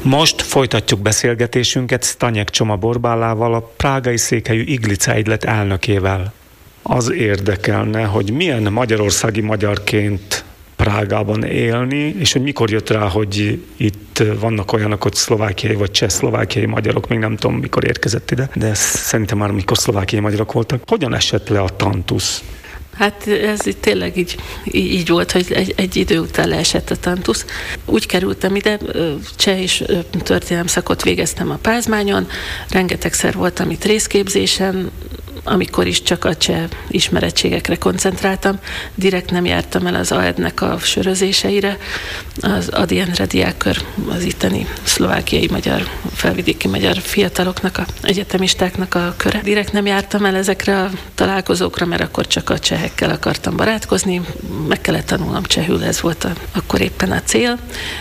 Most folytatjuk beszélgetésünket Staněk Csoma Borbálával, a prágai székhelyű Iglice Egylet elnökével. Az érdekelne, hogy milyen magyarországi magyarként Prágában élni, és hogy mikor jött rá, hogy itt vannak olyanok, hogy szlovákiai vagy cseh-szlovákiai magyarok, még nem tudom, mikor érkezett ide, de szerintem már mikor szlovákiai magyarok voltak. Hogyan esett le a tantusz? Hát ez itt tényleg így volt, hogy egy idő után leesett a tantusz. Úgy kerültem ide, cseh és történelemszakot végeztem a Pázmányon, rengetegszer voltam itt részképzésen, amikor is csak a cseh ismerettségekre koncentráltam. Direkt nem jártam el az AED-nek a sörözéseire, az Ady Endre diákkör, az itteni szlovákiai magyar, felvidéki magyar fiataloknak, a egyetemistáknak a köre. Direkt nem jártam el ezekre a találkozókra, mert akkor csak a csehekkel akartam barátkozni, meg kellett tanulnom csehül, ez volt akkor éppen a cél.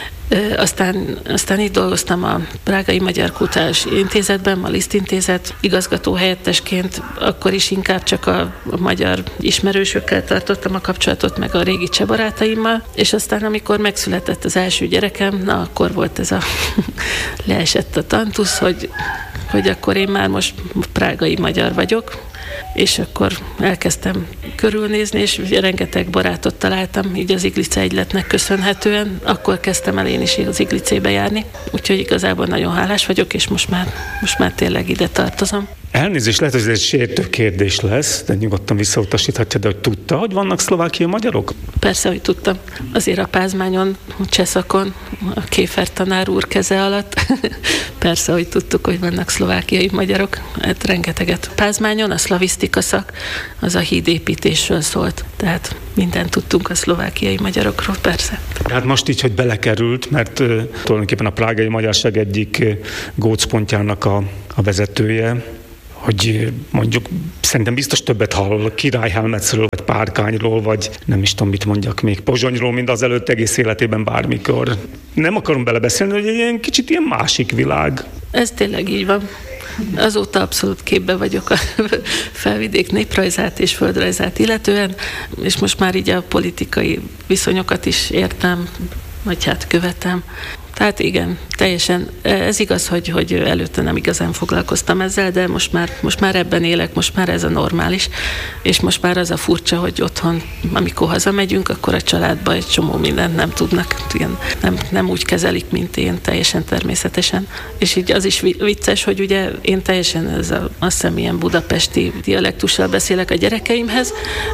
Aztán itt dolgoztam a Prágai Magyar Kulturális Intézetben, a Liszt Intézet igazgató helyettesként, akkor is inkább csak a magyar ismerősökkel tartottam a kapcsolatot, meg a régi cseh barátaimmal, és aztán amikor megszületett az első gyerekem, akkor volt ez a leesett a tantusz, hogy akkor én már most prágai magyar vagyok, és akkor elkezdtem körülnézni, és rengeteg barátot találtam, így az Iglice Egyletnek köszönhetően. Akkor kezdtem el én is az Iglicébe járni, úgyhogy igazából nagyon hálás vagyok, és most már tényleg ide tartozom. Elnézést, lehet, hogy ez egy sértő kérdés lesz, de nyugodtan visszautasíthatja, de hogy tudta, hogy vannak szlovákiai magyarok? Persze, hogy tudtam. Azért a Pázmányon, a csehszakon, a Kéfer tanár úr keze alatt, persze, hogy tudtuk, hogy vannak szlovákiai magyarok, hát rengeteget. Pázmányon a szlavisztika szak, az a hídépítésről szólt, tehát mindent tudtunk a szlovákiai magyarokról, persze. Hát most így, hogy belekerült, mert tulajdonképpen a prágai magyarság egyik gócpontjának a vezetője, hogy mondjuk szerintem biztos többet hall Királyhelmecről, vagy Párkányról, vagy nem is tudom, mit mondjak még, Pozsonyról, mint az előtt egész életében bármikor. Nem akarom belebeszélni, hogy egy ilyen kicsit ilyen másik világ. Ez tényleg így van. Azóta abszolút képbe vagyok a felvidék néprajzát és földrajzát illetően, és most már így a politikai viszonyokat is értem, vagy hát követem. Tehát igen, teljesen, ez igaz, hogy előtte nem igazán foglalkoztam ezzel, de most már ebben élek, most már ez a normális, és most már az a furcsa, hogy otthon, amikor hazamegyünk, akkor a családban egy csomó mindent nem tudnak, nem úgy kezelik, mint én, teljesen természetesen. És így az is vicces, hogy ugye én teljesen azt hiszem ilyen budapesti dialektussal beszélek a gyerekeimhez,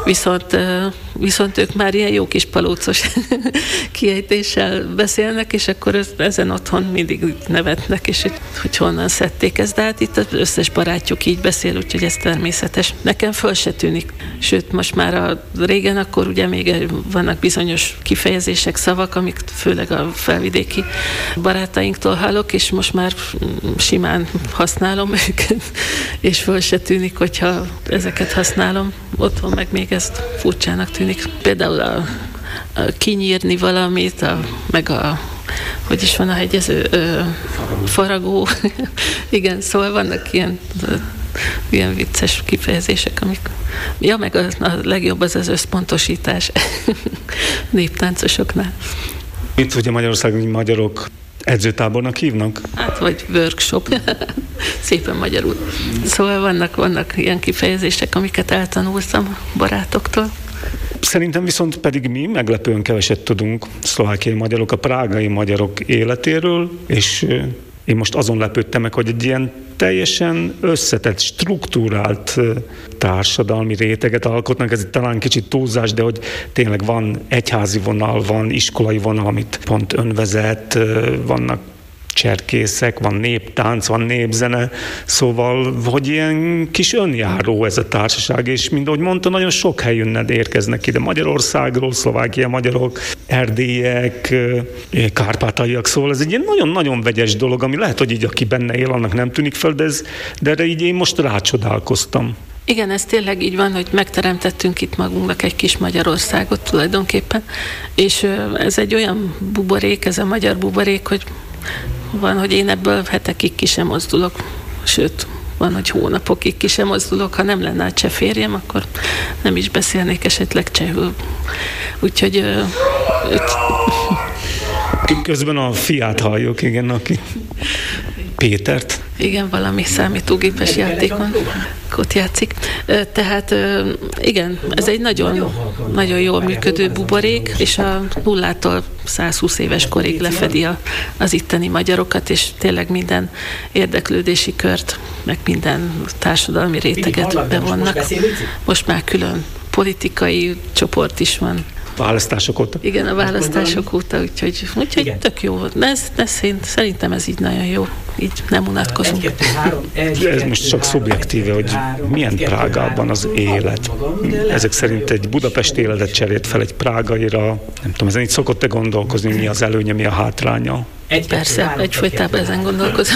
viszont ők már ilyen jó kis palócos kiejtéssel beszélnek, és akkor ezen otthon mindig nevetnek, és hogy honnan szedték ezt, de hát itt az összes barátjuk így beszél, úgyhogy ez természetes. Nekem föl se tűnik. Sőt, most már régen akkor ugye még vannak bizonyos kifejezések, szavak, amik főleg a felvidéki barátainktól hallok, és most már simán használom őket, és föl se tűnik, hogyha ezeket használom. Otthon meg még ezt furcsának tűnik. Például kinyírni valamit, hogy is van a hegyező? Faragó. Igen, szóval vannak ilyen vicces kifejezések, amik... Ja, meg a legjobb az összpontosítás néptáncosoknál. Itt ugye Magyarországon magyarok edzőtábornak hívnak? Hát, vagy workshop. Szépen magyarul. Szóval vannak ilyen kifejezések, amiket eltanultam barátoktól. Szerintem viszont pedig mi meglepően keveset tudunk szlovákiai magyarok, a prágai magyarok életéről, és én most azon lepődtem meg, hogy egy ilyen teljesen összetett, struktúrált társadalmi réteget alkotnak. Ez itt talán kicsit túlzás, de hogy tényleg van egyházi vonal, van iskolai vonal, amit pont önvezet, vannak cserkészek, van néptánc, van népzene, szóval, hogy ilyen kis önjáró ez a társaság, és mint ahogy mondta, nagyon sok helyünnen érkeznek ide Magyarországról, Szlovákia magyarok, erdélyiek, kárpátaiak, szóval ez egy ilyen nagyon-nagyon vegyes dolog, ami lehet, hogy így aki benne él, annak nem tűnik fel, de erre így én most rácsodálkoztam. Igen, ez tényleg így van, hogy megteremtettünk itt magunknak egy kis Magyarországot tulajdonképpen, és ez egy olyan buborék, ez a magyar buborék, hogy van, hogy én ebből hetekig ki sem mozdulok, sőt, van, hogy hónapokig ki sem mozdulok, ha nem lenne a cseh férjem, akkor nem is beszélnék esetleg csehül. Úgyhogy Közben a fiát halljuk, igen, aki Pétert. Igen, valami számítógépes játékon játszik. Tehát igen, ez egy nagyon, nagyon jól működő buborék, és a 0-tól 120 éves korig lefedi az itteni magyarokat, és tényleg minden érdeklődési kört, meg minden társadalmi réteget bevonnak. Most már külön politikai csoport is van. Választások óta. Igen, a választások óta, úgyhogy tök jó. De szerintem ez így nagyon jó. Így nem unatkozunk. Ez most csak szubjektíve, hogy milyen Prágában az élet. Ezek szerint egy Budapest életet cserélt fel egy prágaira. Nem tudom, ezen így szokott-e gondolkozni, mi az előnye, mi a hátránya? Persze, egyfolytában ezen gondolkozom.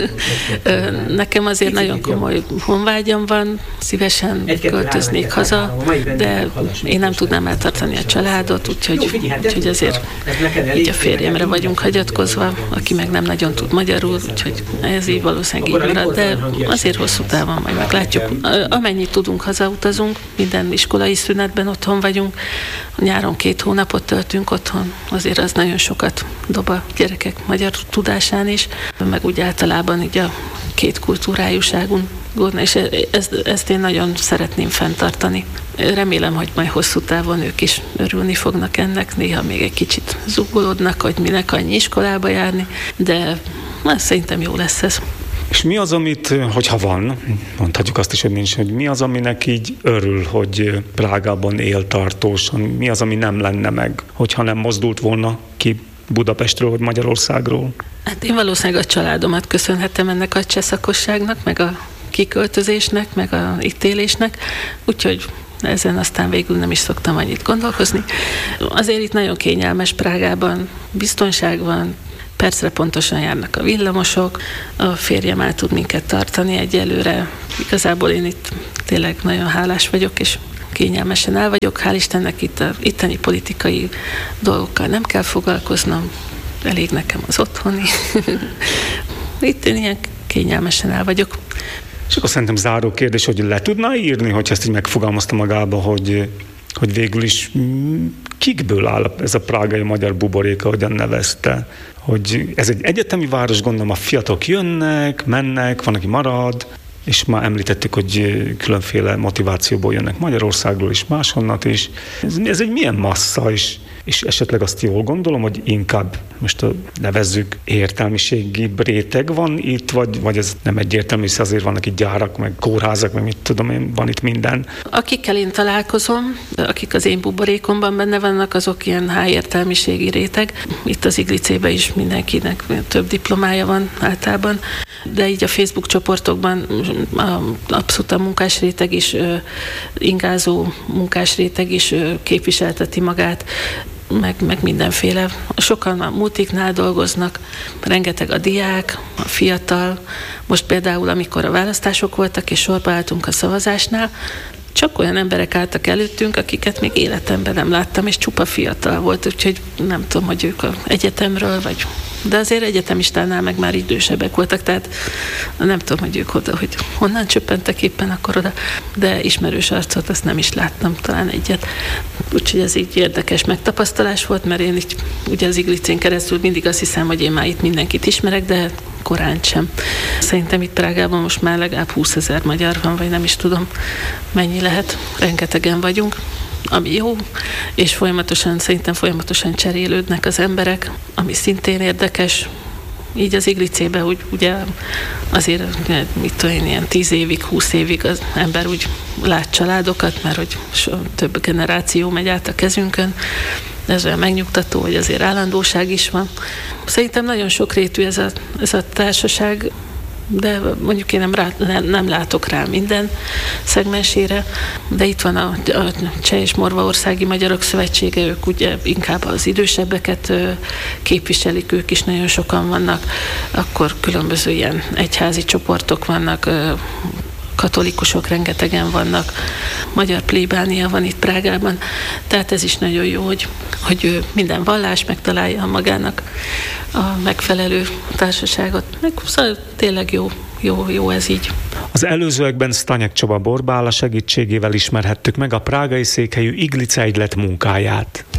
Nekem azért nagyon komoly honvágyam van, szívesen költöznék haza, de én nem tudnám eltartani a családot, úgyhogy azért így a férjemre vagyunk hagyatkozva, aki meg nem nagyon tud magyarul, úgyhogy ez így valószínűleg így marad, de azért hosszú távon majd meglátjuk. Amennyit tudunk, hazautazunk, minden iskolai szünetben otthon vagyunk, nyáron 2 hónapot töltünk otthon, azért az nagyon sokat dob a gyerekek magyar tudásán is, meg úgy általában így a két kultúrájúságun, és ezt én nagyon szeretném fenntartani. Remélem, hogy majd hosszú távon ők is örülni fognak ennek, néha még egy kicsit zúgolódnak, hogy minek annyi iskolába járni, de szerintem jó lesz ez. És mi az, amit, hogyha van, mondhatjuk azt is, hogy nincs, hogy mi az, aminek így örül, hogy Prágában él tartósan, mi az, ami nem lenne meg, hogyha nem mozdult volna ki Budapestről vagy Magyarországról? Hát én valószínűleg a családomat köszönhetem ennek a csehszakosságnak, meg a kiköltözésnek, meg a itt élésnek, úgyhogy ezen aztán végül nem is szoktam annyit gondolkozni. Azért itt nagyon kényelmes Prágában, biztonság van, percre pontosan járnak a villamosok, a férjem el tud minket tartani egyelőre. Igazából én itt tényleg nagyon hálás vagyok, és kényelmesen el vagyok. Hál' Istennek itt a itteni politikai dolgokkal nem kell foglalkoznom, elég nekem az otthoni. Itt én ilyen kényelmesen el vagyok. És akkor szerintem záró kérdés, hogy le tudná írni, hogy ezt így megfogalmazta magába, hogy végül is kikből áll ez a prágai magyar buborék, ahogyan nevezte, hogy ez egy egyetemi város, gondolom a fiatalok jönnek, mennek, van, aki marad, és már említettük, hogy különféle motivációból jönnek Magyarországról is, máshonnat is. Ez egy milyen massza is, és esetleg azt jól gondolom, hogy inkább most nevezzük értelmiségi réteg van itt, vagy ez nem egyértelmű, hiszen azért vannak itt gyárak, meg kórházak, meg mit tudom én, van itt minden. Akikkel én találkozom, akik az én buborékomban benne vannak, azok ilyen értelmiségi réteg. Itt az Iglicében is mindenkinek több diplomája van általában, de így a Facebook csoportokban abszolút a munkásréteg is, ingázó munkásréteg is képviselteti magát, meg mindenféle. Sokan a multiknál dolgoznak, rengeteg a diák, a fiatal. Most például, amikor a választások voltak, és sorba álltunk a szavazásnál, csak olyan emberek álltak előttünk, akiket még életemben nem láttam, és csupa fiatal volt, úgyhogy nem tudom, hogy ők az egyetemről, de azért egyetemistánál meg már idősebbek voltak, tehát nem tudom, hogy ők oda, hogy honnan csöppentek éppen akkor oda, de ismerős arcot azt nem is láttam, talán egyet. Úgyhogy ez így érdekes megtapasztalás volt, mert én így ugye az Iglicén keresztül mindig azt hiszem, hogy én már itt mindenkit ismerek, de korán sem. Szerintem itt Prágában most már legalább 20 000 magyar van, vagy nem is tudom, mennyi lehet. Rengetegen vagyunk, ami jó, és szerintem folyamatosan cserélődnek az emberek, ami szintén érdekes. Így az Iglicében úgy ugye azért, mit tudom én, ilyen 10 évig, 20 évig az ember úgy lát családokat, mert hogy több generáció megy át a kezünkön. Ez olyan megnyugtató, hogy azért állandóság is van. Szerintem nagyon sokrétű ez a társaság, de mondjuk én nem látok rá minden szegmensére, de itt van a Cseh és Morvaországi Magyarok Szövetsége, ők ugye inkább az idősebbeket képviselik, ők is nagyon sokan vannak, akkor különböző ilyen egyházi csoportok vannak, katolikusok rengetegen vannak, magyar plébánia van itt Prágában, tehát ez is nagyon jó, hogy minden vallás megtalálja magának a megfelelő társaságot. Szóval tényleg jó ez így. Az előzőekben Stanyek Csaba Borbála segítségével ismerhettük meg a prágai székhelyű Iglice Egylet munkáját.